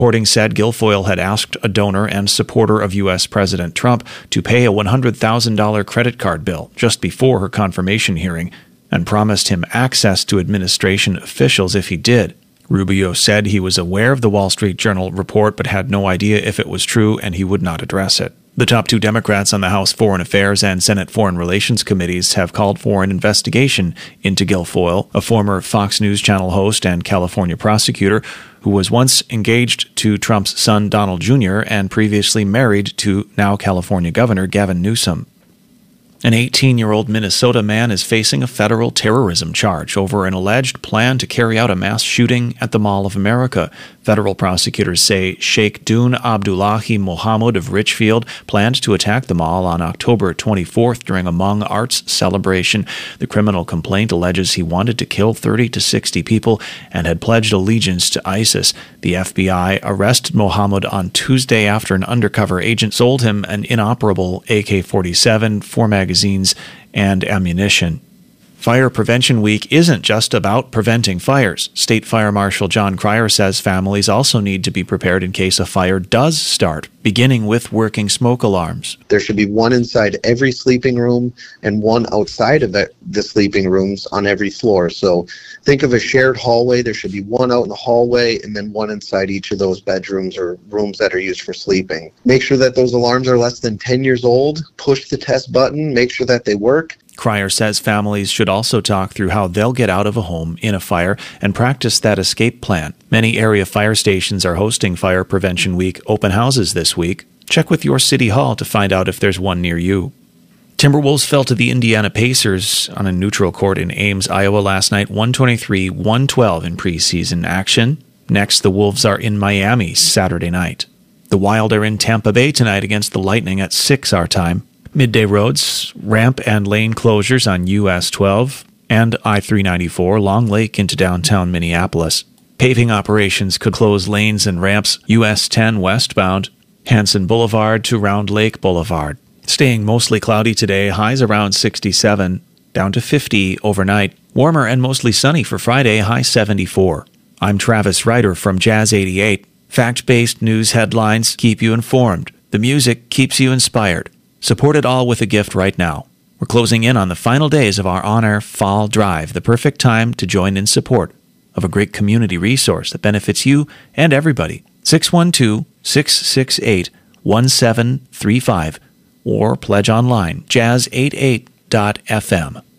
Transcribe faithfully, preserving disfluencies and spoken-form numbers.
Reporting said Guilfoyle had asked a donor and supporter of U S President Trump to pay a one hundred thousand dollars credit card bill just before her confirmation hearing and promised him access to administration officials if he did. Rubio said he was aware of the Wall Street Journal report but had no idea if it was true and he would not address it. The top two Democrats on the House Foreign Affairs and Senate Foreign Relations Committees have called for an investigation into Guilfoyle, a former Fox News Channel host and California prosecutor who was once engaged to Trump's son Donald Junior and previously married to now California Governor Gavin Newsom. An eighteen-year-old Minnesota man is facing a federal terrorism charge over an alleged plan to carry out a mass shooting at the Mall of America. Federal prosecutors say Sheikh Dune Abdullahi Mohammed of Richfield planned to attack the mall on October twenty-fourth during a Hmong arts celebration. The criminal complaint alleges he wanted to kill thirty to sixty people and had pledged allegiance to ISIS. The F B I arrested Mohammed on Tuesday after an undercover agent sold him an inoperable A K forty-seven, four magazines, and ammunition. Fire Prevention Week isn't just about preventing fires. State Fire Marshal John Cryer says families also need to be prepared in case a fire does start, beginning with working smoke alarms. There should be one inside every sleeping room and one outside of it, the sleeping rooms on every floor. So think of a shared hallway. There should be one out in the hallway and then one inside each of those bedrooms or rooms that are used for sleeping. Make sure that those alarms are less than ten years old. Push the test button. Make sure that they work. Cryer says families should also talk through how they'll get out of a home in a fire and practice that escape plan. Many area fire stations are hosting Fire Prevention Week open houses this week. Check with your city hall to find out if there's one near you. Timberwolves fell to the Indiana Pacers on a neutral court in Ames, Iowa last night, one twenty-three to one twelve in preseason action. Next, the Wolves are in Miami Saturday night. The Wild are in Tampa Bay tonight against the Lightning at six our time. Midday roads, ramp and lane closures on U S twelve and I three ninety-four, Long Lake into downtown Minneapolis. Paving operations could close lanes and ramps U S ten westbound, Hanson Boulevard to Round Lake Boulevard. Staying mostly cloudy today, highs around sixty-seven, down to fifty overnight. Warmer and mostly sunny for Friday, high seventy-four. I'm Travis Ryder from Jazz eighty-eight. Fact-based news headlines keep you informed. The music keeps you inspired. Support it all with a gift right now. We're closing in on the final days of our on-air fall drive, the perfect time to join in support of a great community resource that benefits you and everybody. six one two, six six eight, one seven three five or pledge online, jazz eighty-eight dot f m.